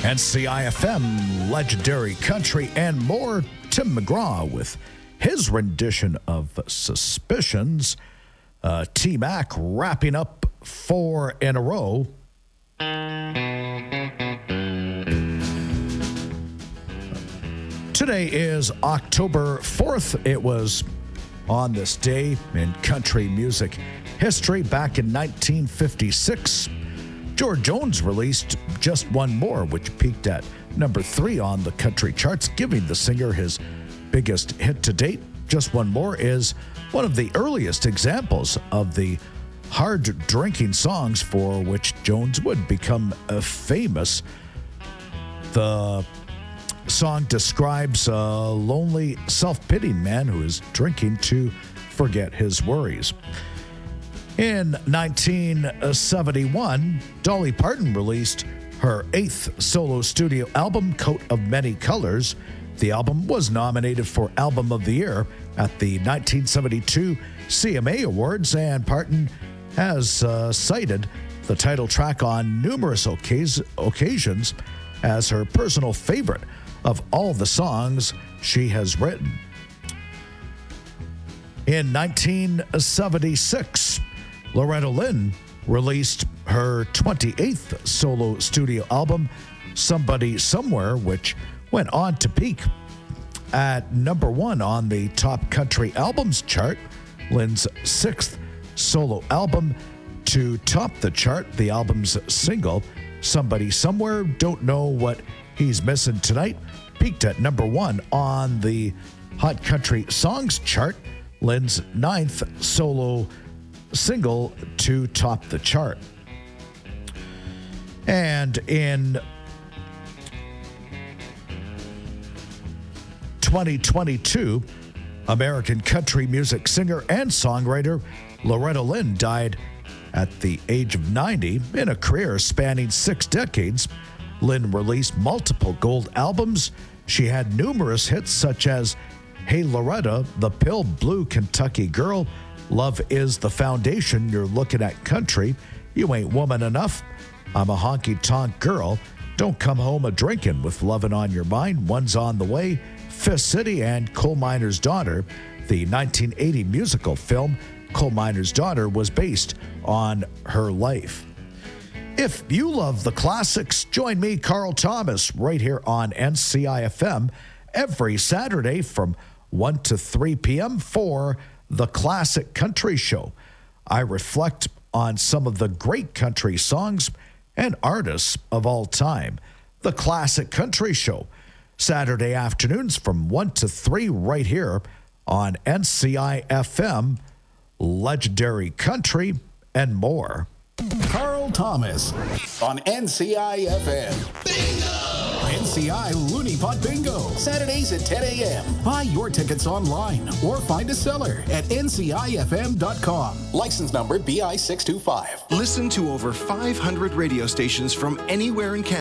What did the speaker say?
NCIFM, legendary country, and more. Tim McGraw with his rendition of Suspicions. T-Mac wrapping up 4 in a row. Today is October 4th. It was on this day in country music history back in 1956. George Jones released Just One More, which peaked at number 3 on the country charts, giving the singer his biggest hit to date. Just One More is one of the earliest examples of the hard drinking songs for which Jones would become famous. The song describes a lonely, self-pitying man who is drinking to forget his worries. In 1971, Dolly Parton released her 8th solo studio album, Coat of Many Colors. The album was nominated for Album of the Year at the 1972 CMA Awards, and Parton has cited the title track on numerous occasions as her personal favorite of all the songs she has written. In 1976, Loretta Lynn released her 28th solo studio album, Somebody Somewhere, which went on to peak at number 1 on the top country albums chart. Lynn's 6th solo album to top the chart. The album's single, Somebody Somewhere, Don't Know What He's Missing Tonight, peaked at number 1 on the Hot Country Songs chart. Lynn's 9th solo single to top the chart. And in 2022, American country music singer and songwriter Loretta Lynn died at the age of 90. In a career spanning 6 decades, Lynn released multiple gold albums. She had numerous hits such as Hey Loretta, The Pill Blue Kentucky Girl, Love Is the Foundation, You're Looking at Country, You Ain't Woman Enough, I'm a Honky Tonk Girl, Don't Come Home a-Drinkin' with Lovin' on Your Mind, One's on the Way, Fifth City, and Coal Miner's Daughter. The 1980 musical film Coal Miner's Daughter was based on her life. If you love the classics, join me, Carl Thomas, right here on NCIFM every Saturday from 1 to 3 p.m. for The Classic Country Show. I reflect on some of the great country songs and artists of all time. The Classic Country Show, Saturday afternoons from 1 to 3 right here on NCIFM, legendary country, and more. Carl Thomas on NCIFM. Bingo! NCI Looney Pot Bingo, Saturdays at 10 a.m. Buy your tickets online or find a seller at ncifm.com. License number BI 625. Listen to over 500 radio stations from anywhere in Canada.